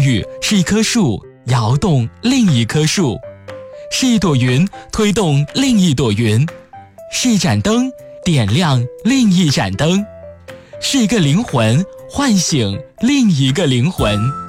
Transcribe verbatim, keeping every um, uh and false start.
语是一棵树摇动另一棵树，是一朵云推动另一朵云，是一盏灯点亮另一盏灯，是一个灵魂唤醒另一个灵魂。